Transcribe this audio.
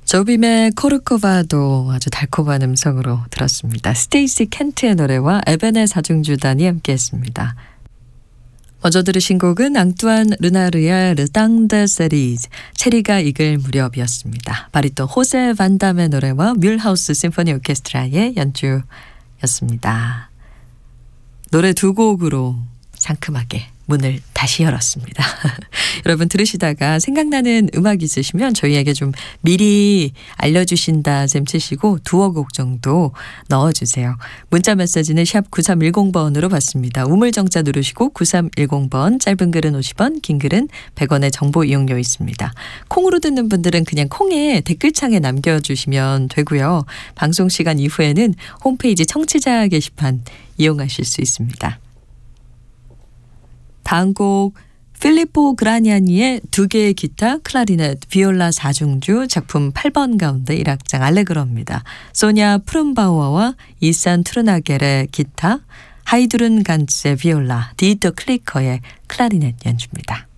조빔의 코르코바도 아주 달콤한 음성으로 들었습니다. 스테이시 켄트의 노래와 에벤의 사중주단이 함께했습니다. 먼저 들으신 곡은 앙뚜안 르나르의 르땅 데 세리즈, 체리가 익을 무렵이었습니다. 바리톤 호세 반담의 노래와 뮬하우스 심포니 오케스트라의 연주였습니다. 노래 두 곡으로 상큼하게 문을 다시 열었습니다. 여러분 들으시다가 생각나는 음악 있으시면 저희에게 좀 미리 알려주신다 셈 치시고 두어 곡 정도 넣어주세요. 문자 메시지는 샵 9310번으로 받습니다. 우물정자 누르시고 9310번, 짧은 글은 50원, 긴 글은 100원의 정보 이용료 있습니다. 콩으로 듣는 분들은 그냥 콩에 댓글창에 남겨주시면 되고요. 방송 시간 이후에는 홈페이지 청취자 게시판 이용하실 수 있습니다. 다음 곡 필리포 그라니아니의 두 개의 기타, 클라리넷, 비올라 4중주 작품 8번 가운데 1악장 알레그로입니다. 소냐 푸른바우어와 이산 트루나겔의 기타, 하이두른 간츠의 비올라, 디터 클리커의 클라리넷 연주입니다.